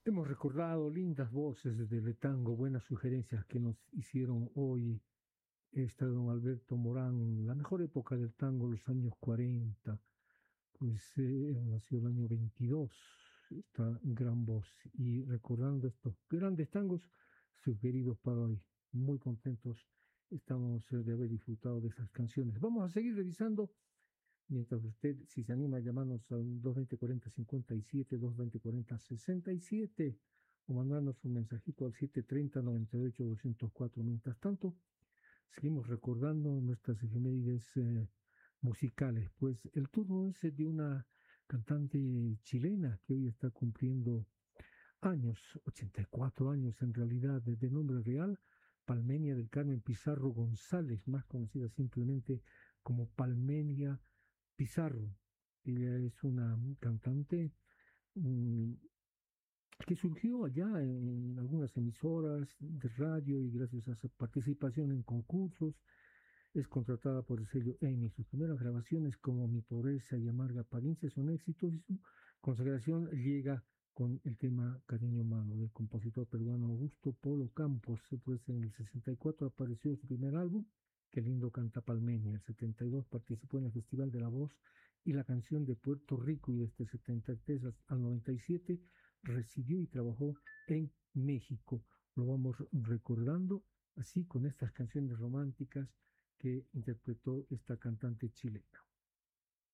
Hemos recordado lindas voces del tango, buenas sugerencias que nos hicieron hoy. Está don Alberto Morán, la mejor época del tango, los años 40, pues nació el año 22, esta gran voz. Y recordando estos grandes tangos sugeridos para hoy, muy contentos estamos de haber disfrutado de esas canciones. Vamos a seguir revisando. Mientras usted, si se anima a llamarnos al 220-40-57, 220-40-67, o mandarnos un mensajito al 730-98-204. Mientras tanto, seguimos recordando nuestras efemérides musicales. Pues el turno es de una cantante chilena que hoy está cumpliendo años, 84 años en realidad, de nombre real, Palmenia del Carmen Pizarro González, más conocida simplemente como Palmenia Pizarro. Ella es una cantante mm, que surgió allá en algunas emisoras de radio y gracias a su participación en concursos es contratada por el sello EMI. Sus primeras grabaciones como Mi pobreza y amarga apariencia son éxitos y su consagración llega con el tema Cariño Humano del compositor peruano Augusto Polo Campos. Pues en el 64 apareció su primer álbum, Qué lindo canta Palmenia. En el 72 participó en el Festival de la Voz y la Canción de Puerto Rico y desde el 73 al 97 residió y trabajó en México. Lo vamos recordando así con estas canciones románticas que interpretó esta cantante chilena.